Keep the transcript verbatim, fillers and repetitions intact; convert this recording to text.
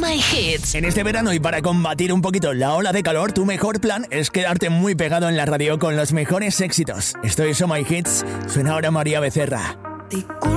My Hits. En este verano y para combatir un poquito la ola de calor, tu mejor plan es quedarte muy pegado en la radio con los mejores éxitos. Esto es Oh My Hits. Suena ahora María Becerra. Disculpa